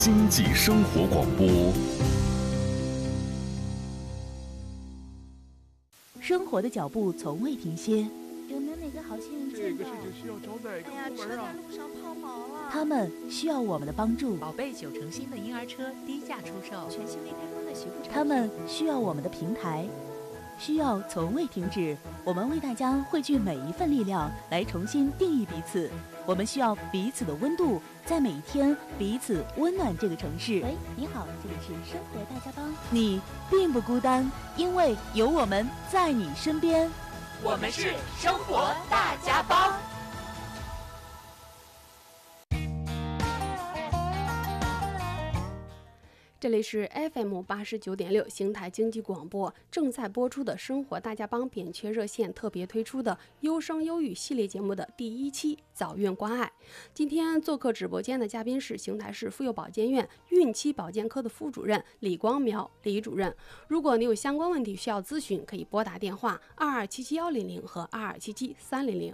经济生活广播。 生活的脚步从未停歇， 有没有哪个好心人这个事情需要找哪个部门啊？ 车在路上抛锚了。 他们需要我们的帮助。 宝贝9成新的婴儿车低价出售， 全新未开封的洗护产品。 他们需要我们的平台，需要从未停止。我们为大家汇聚每一份力量，来重新定义彼此。我们需要彼此的温度，在每一天彼此温暖这个城市。 喂，你好，这里是生活大家帮。 你并不孤单，因为有我们在你身边。 我们是生活大家帮。 这里是 FM 89.6邢台经济广播正在播出的生活大家帮扁鹊热线特别推出的优生优育系列节目的第1期早孕关爱。今天做客直播间的嘉宾是邢台市妇幼保健院孕期保健科的副主任李光苗李主任。如果你有相关问题需要咨询，可以拨打电话2277100和2277300。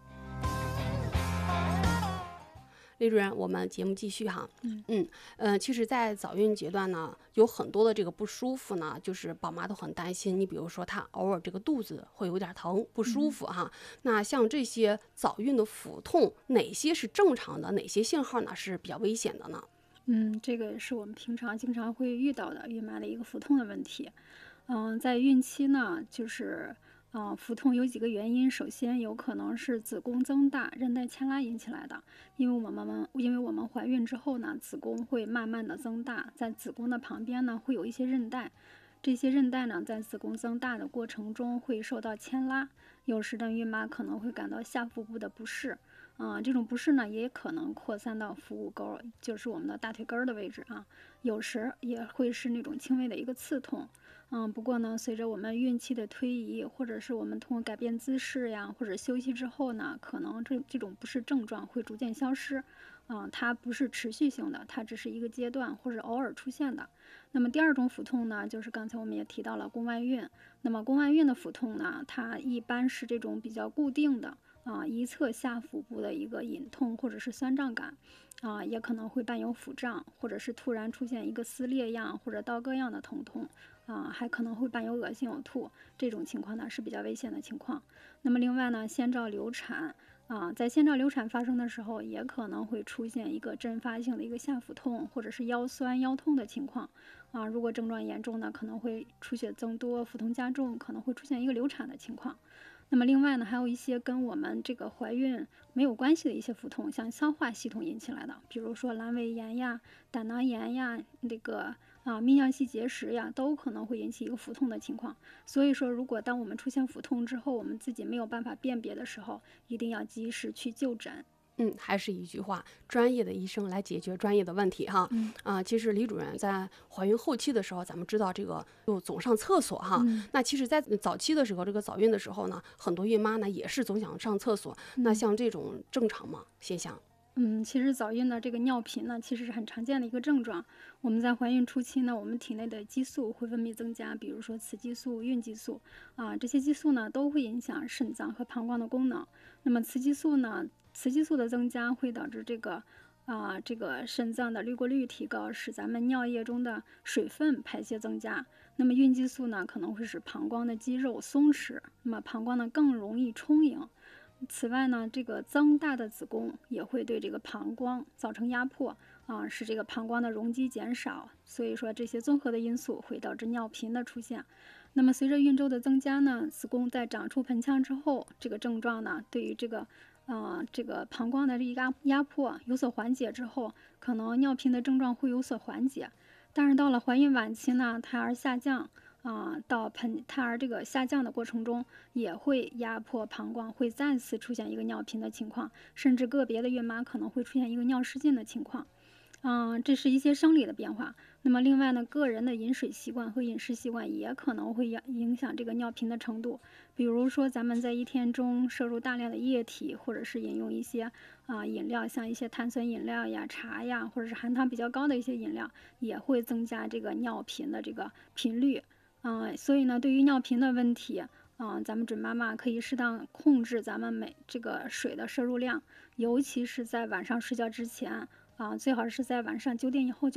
李主任，我们节目继续哈。其实，在早孕阶段呢，有很多的这个不舒服呢，就是宝妈都很担心。你比如说，她偶尔这个肚子会有点疼、不舒服哈。那像这些早孕的腹痛，哪些是正常的，哪些信号呢是比较危险的呢？ 这个是我们平常经常会遇到的孕妈的一个腹痛的问题。在孕期呢，就是腹痛有几个原因。首先有可能是子宫增大、韧带牵拉引起来的，因为我们怀孕之后呢，子宫会慢慢的增大，在子宫的旁边呢会有一些韧带，这些韧带呢在子宫增大的过程中会受到牵拉，有时的孕妈可能会感到下腹部的不适。这种不适呢也可能扩散到腹股沟，就是我们的大腿根儿的位置啊，有时也会是那种轻微的一个刺痛。不过呢，随着我们孕期的推移，或者是我们通过改变姿势呀，或者休息之后呢，可能这种不适症状会逐渐消失。它不是持续性的，它只是一个阶段或者偶尔出现的。那么第二种腹痛呢，就是刚才我们也提到了宫外孕。那么宫外孕的腹痛呢，它一般是这种比较固定的一侧下腹部的一个隐痛或者是酸胀感，也可能会伴有腹胀，或者是突然出现一个撕裂样或者刀割样的疼痛，还可能会伴有恶心呕吐，这种情况呢是比较危险的情况。那么另外呢，先兆流产在先兆流产发生的时候，也可能会出现一个阵发性的一个下腹痛或者是腰酸腰痛的情况如果症状严重呢，可能会出血增多、腹痛加重，可能会出现一个流产的情况。那么另外呢，还有一些跟我们这个怀孕没有关系的一些腹痛，像消化系统引起来的，比如说阑尾炎呀、胆囊炎呀、那个泌尿系结石呀，都可能会引起一个腹痛的情况。所以说，如果当我们出现腹痛之后，我们自己没有办法辨别的时候，一定要及时去就诊。 还是一句话，专业的医生来解决专业的问题哈。其实李主任在怀孕后期的时候，咱们知道这个就总上厕所哈。那其实，在早期的时候，这个早孕的时候呢，很多孕妈呢也是总想上厕所。那像这种正常吗？现象？ 其实早孕的这个尿频呢，其实是很常见的一个症状。我们在怀孕初期呢，我们体内的激素会分泌增加，比如说雌激素、孕激素这些激素呢都会影响肾脏和膀胱的功能。那么雌激素的增加会导致这个肾脏的滤过率提高，使咱们尿液中的水分排泄增加。那么孕激素呢可能会使膀胱的肌肉松弛，那么膀胱呢更容易充盈。此外呢，这个增大的子宫也会对这个膀胱造成压迫使这个膀胱的容积减少。所以说这些综合的因素会导致尿频的出现。那么随着孕周的增加呢，子宫在长出盆腔之后，这个症状呢对于这个膀胱的这个压迫有所缓解之后，可能尿频的症状会有所缓解。但是到了怀孕晚期呢，胎儿下降胎儿这个下降的过程中，也会压迫膀胱，会再次出现一个尿频的情况，甚至个别的孕妈可能会出现一个尿失禁的情况。这是一些生理的变化。那么另外呢，个人的饮水习惯和饮食习惯也可能会影响这个尿频的程度。比如说咱们在一天中摄入大量的液体，或者是饮用一些饮料，像一些碳酸饮料呀、茶呀，或者是含糖比较高的一些饮料，也会增加这个尿频的这个频率。所以呢，对于尿频的问题咱们准妈妈可以适当控制咱们这个水的摄入量，尤其是在晚上睡觉之前最好是在晚上9点以后就